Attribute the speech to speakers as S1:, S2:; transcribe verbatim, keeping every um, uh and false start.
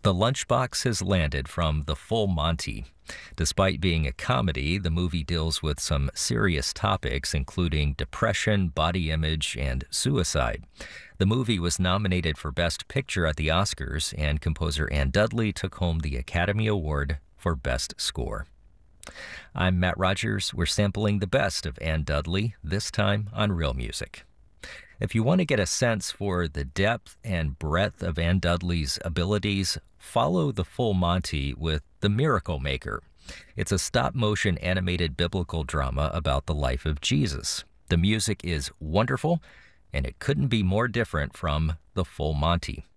S1: The Lunchbox has landed from The Full Monty. Despite being a comedy, the movie deals with some serious topics, including depression, body image, and suicide. The movie was nominated for Best Picture at the Oscars, and composer Ann Dudley took home the Academy Award for Best Score. I'm Matt Rogers. We're sampling the best of Ann Dudley, this time on Real Music. If you want to get a sense for the depth and breadth of Ann Dudley's abilities, follow The Full Monty with The Miracle Maker. It's a stop-motion animated biblical drama about the life of Jesus. The music is wonderful, and it couldn't be more different from The Full Monty.